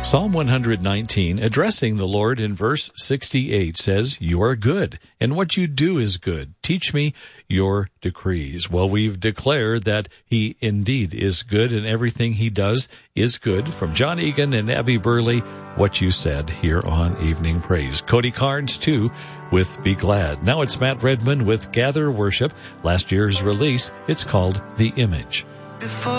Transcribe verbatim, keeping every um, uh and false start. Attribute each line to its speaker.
Speaker 1: Psalm one nineteen, addressing the Lord in verse sixty-eight, says, "You are good, and what you do is good. Teach me your decrees." Well, we've declared that he indeed is good, and everything he does is good. From John Egan and Abby Burley, What You Said, here on Evening Praise. Cody Carnes, too, with Be Glad. Now it's Matt Redman with Gather Worship. Last year's release, it's called The Image.
Speaker 2: Before